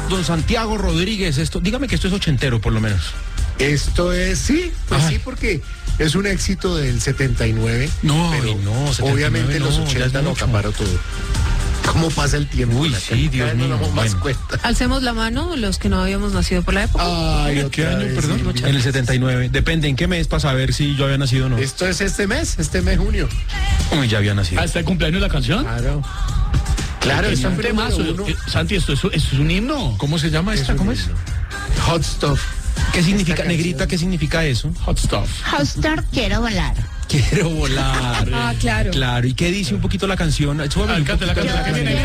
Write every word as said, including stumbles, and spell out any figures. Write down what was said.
Don Santiago Rodríguez, esto, dígame que esto es ochentero, por lo menos. Esto es, sí, pues Ay. sí, porque es un éxito del setenta y nueve. No, pero ay, no, setenta y nueve obviamente no, los ya es ochenta lo mucho. acaparó todo. ¿Cómo pasa el tiempo? Uy, La sí, cantidad Dios no mío, nos damos más bueno. cuenta. Alcemos la mano los que no habíamos nacido por la época. Ay, ¿En qué otra año, vez, perdón? Silvia. En el setenta y nueve. Depende en qué mes para saber si yo había nacido o no. Esto es este mes, este mes junio. Uy, ya había nacido. ¿Hasta el cumpleaños de la canción? Claro. Claro, Es esta un fue temazo. número uno. Eh, Santi, esto es, esto es un himno. ¿Cómo se llama esta? un ¿Cómo es? himno. Hot Stuff. ¿Qué significa, Esta negrita, canción. qué significa eso? Hot stuff. Hostar, quiero volar. Quiero volar. Ah, claro. Claro, ¿y qué dice un poquito la canción? Súbame Ah, un cántela, poquito. cántela, que viene ahí.